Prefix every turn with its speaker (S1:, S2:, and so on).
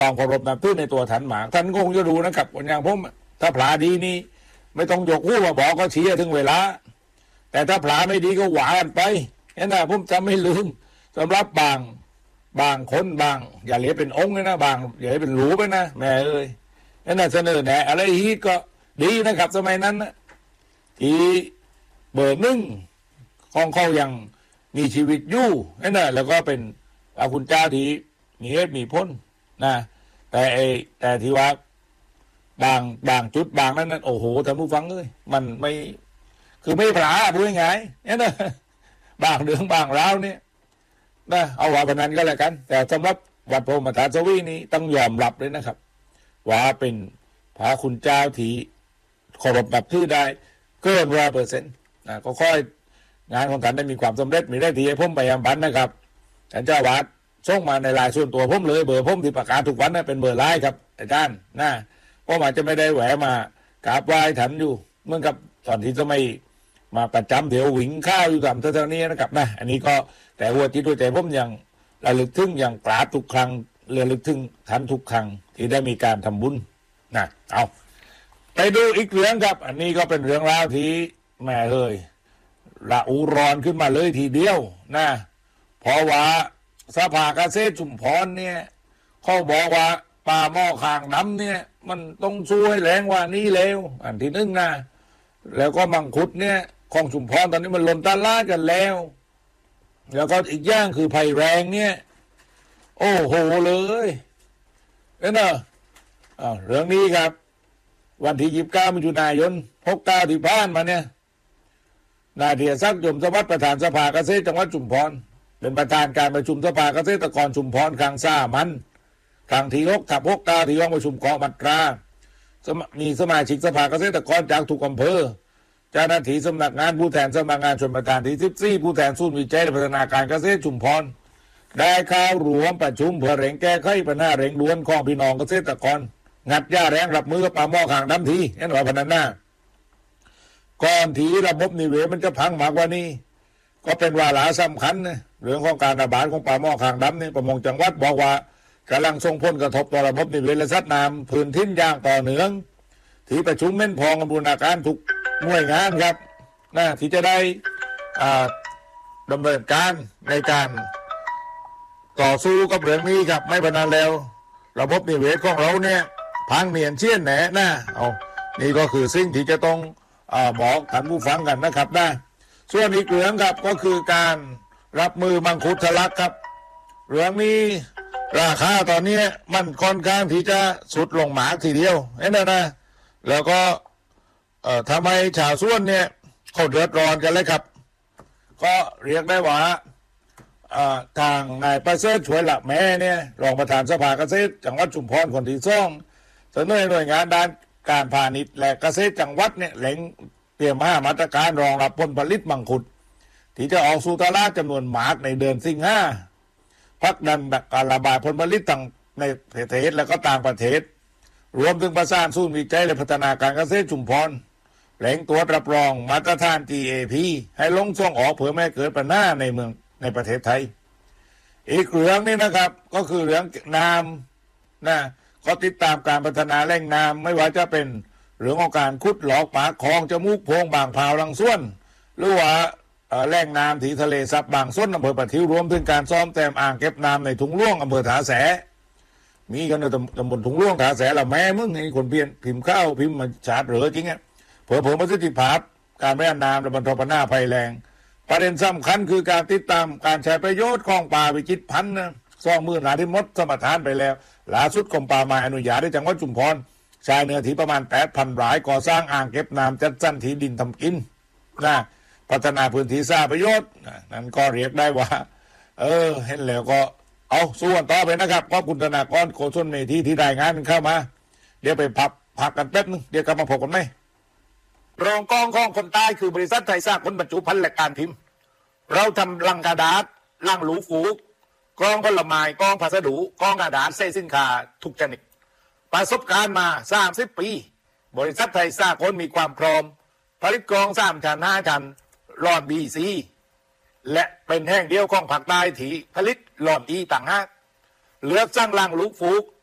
S1: ความเคารพนับถือในตัวท่านหมากท่านคงจะรู้นะครับคนอย่างผมถ้าผลาดีนี่ไม่ต้องยกหูมาบอกก็เชียร์ถึงเวลาแต่ถ้าผลาไม่ดีก็หวานไปนี่นะผมจำไม่ลืมสำหรับบางคนบางอย่าเรียกเป็นองค์นะบางอย่าเรียกเป็นหลูไปนะแม่เอ้ยนั่นน่ะเสนอแนะอะไรฮีก็ดีนะครับสมัยนั้นนะที่เบอร์หนึ่งของเขายังมีชีวิตอยู่นั่นน่ะแล้วก็เป็นพระคุณเจ้าที่มีเหตุมีผลนะแต่ที่ว่าบางจุดบางนั้นโอ้โหท่านผู้ฟังเอ้ยมันไม่คือไม่ผลาพูดง่ายๆเนี่ยนะบางเรื่องบางราวเนี่ยนะเอาว่าพนันก็แล้วกันแต่สำหรับวัดพรหมธาตุสวีนี้ต้องยอมรับเลยนะครับว่าเป็นพระคุณเจ้าที่เคารพนับถือได้เกิน100%นะก็ค่อยงานของท่านได้มีความสำเร็จมีได้ทีให้ผมไปยามบันนะครับท่านเจ้าวาดส่งมาในไลน์ส่วนตัวผมเลยเบอร์ผมที่ประกาศทุกวันนะเป็นเบอร์ไลน์ครับอาจารย์นะเพราะอาจจะไม่ได้แหวมากราบไหว้ท่านอยู่เหมือนกับตอนที่จะไม่มาประจำเดี๋ยวหวิงข้าวอยู่ตามเท่านี้นะครับนะอันนี้ก็แต่หัวจิตหัวใจผมยังระลึกถึงอย่างกราบทุกครั้งระลึกถึงท่านทุกครั้งที่ได้มีการทำบุญนะเอาไปดูอีกเรื่องครับอันนี้ก็เป็นเรื่องราวที่แม่เฮ้ยละอุร้อนขึ้นมาเลยทีเดียวนะเพราะว่าสภาเกษตรชุมพรเนี่ยเขาบอกว่าป่าหม้อคางน้ำเนี่ยมันต้องช่วยแรงว่านี่เร็วอันที่หนึ่งนะแล้วก็มังคุดเนี่ยของชุมพรตอนนี้มันล้นตลาดกันแล้วก็อีกอย่างคือไผ่แรงเนี่ยโอ้โหเลยเนี่ยนะเรื่องนี้ครับวันที่29 มิถุนายน 69ที่ผ่านมาเนี่ยนายเดียศักดิ์ยมสวัสดิ์ประธานสภาเกษตรจังหวัดชุมพรเป็นประธานการประชุมสภาเกษตรกรชุมพรครั้งมันครั้งที่6/69ที่ห้องประชุมเกาะมัตรามีสมาชิกสภาเกษตรกรจากทุกอำเภอเจ้าหน้าที่สำนักงานผู้แทนสำนักงานชลประทานที่14ผู้แทนศูนย์วิจัยและพัฒนาการเกษตรชุมพรได้เข้ารวมประชุมเพื่อเร่งแก้ไขปัญหาเร่งด่วนของพี่น้องเกษตรกรงัดหญ้าแรงรับมือกับป่าหม้อคางดำทีนั่นว่าพนันหน้าก่อนที่ระบบนิเวศมันจะพังมากกว่านี้ก็เป็นวาระสำคัญนะเรื่องของการระบาดของป่าหม้อคางดำนี่ประมงจังหวัดบอกว่ากำลังส่งผลกระทบต่อระบบนิเวศและสัตว์น้ำพื้นที่อย่างต่อเนื่องที่ประชุมเม่นพองบูรณาการทุกหน่วยงานครับนะที่จะได้ดำเนินการในการต่อสู้กับเรื่องนี้ครับไม่พนันแล้วระบบนิเวศของเราเนี่ยพังเนียนเชี่ยนแหนนะนี่ก็คือสิ่งที่จะต้องบอกท่านผู้ฟังกันนะครับนะส่วนอีกเรื่องครับก็คือการรับมือมังคุดทะลักครับเรื่องนี้ราคาตอนนี้มันค่อนข้างที่จะสุดลงหมากทีเดียวนะแล้วก็ทำให้ชาวสวนเนี่ยเขาเดือดร้อนกันเลยครับก็เรียกได้ว่าทางนายประเสริฐช่วยหลักแม่เนี่ยรองประธานสภาเกษตรจังหวัดชุมพรคนที่ซ่องเสนอหน่วยงานด้านการพาณิชย์และเกษตรจังหวัดเนี่ยเล็งเตรียมมาตรการรองรับผลผลิตมังคุดที่จะออกสู่ตลาดจำนวนมากในเดือนสิงหาพักดันการระบายผลผลิตต่างในประเทศและก็ต่างประเทศรวมถึงประสานศูนย์วิจัยและพัฒนาการเกษตรชุมพรแหล่งตรวจรับรองมาตรฐาน GAP ให้ลงส่งออกเพื่อไม่เกิดปัญหาในประเทศไทยอีกเรื่องนี้นะครับก็คือเรื่องน้ำนะก็ติดตามการพัฒนาแหล่งน้ำไม่ว่าจะเป็นเรื่องของการขุดหลอกปากคลองจมูกโพงบางพาวลังส่วนหรือว่าแหล่งน้ำที่ทะเลซับบางส่วนอำเภอปะทิวรวมถึงการซ่อมแซมอ่างเก็บน้ำในทุ่งล่วงอำเภอถาแสมีกันในตำบลทุ่งล่วงถาแสละแม่มึงให้คนเพียนพิมพ์ข้าวพิมพ์มาชาร์จเหลือจริงอ่ะเผื่อประสิทธิภาพการบริหารน้ำและบรรเทาปัญหาภัยแล้งประเด็นสำคัญคือการติดตามการใช้ประโยชน์ของป่าวิจิตรพันธุ์นะ20,000 ไร่ที่มดสมทานไปแล้วล่าสุดกรมป่าไม้อนุญาตให้จังหวัดชุมพรใช้เนื้อที่ประมาณ 8,000 ไร่ก่อสร้างอ่างเก็บน้ำจัดสรรที่ดินทำกินนะพัฒนาพื้นที่สร้างประโยชน์นั่นก็เรียกได้ว่าเห็นแล้วก็เอาส่วนต่อไปนะครับขอบคุณธนากรโกศลเมธีที่รายงานเข้ามาเดี๋ยวไปพักกันแป๊บนึงเดี๋ยวกลับมาพบกันไหมรองกองของคนใต้คือบริษัทไทยสร้างคนบรรจุภัณฑ์และการพิมพ์เราทำลังกระดาษลังหลูฟูกกองผลไม้กองพัสดุกองกระดาษเศษสินค้าทุกชนิดประสบการณ์มา30 ปีบริษัทไทยสร้างคนมีความพร้อมผลิตกรอง3 ชั้น 5 ชั้นหลอด BC และเป็นแห่งเดียวของภาคใต้ที่ผลิตหลอด E ต่างหากเลือกสร้างลังหลูฟูก